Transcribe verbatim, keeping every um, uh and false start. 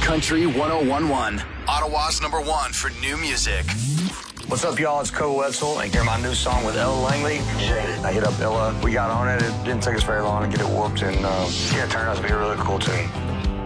Country one oh one point one, Ottawa's number one for new music. What's up, y'all? It's Cole Wetzel, and hear my new song with Ella Langley. I hit up Ella. We got on it. It didn't take us very long to get it whooped, and uh, yeah, it turned out to be a really cool tune.